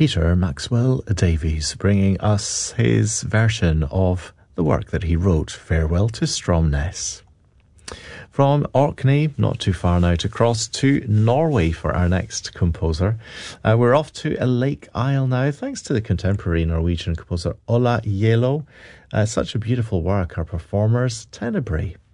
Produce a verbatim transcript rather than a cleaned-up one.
Peter Maxwell Davies, bringing us his version of the work that he wrote, Farewell to Stromness. From Orkney, not too far now, to cross to Norway for our next composer. Uh, we're off to a Lake Isle now, thanks to the contemporary Norwegian composer Ola Yelo. Uh, such a beautiful work. Our performers, Tenebrae.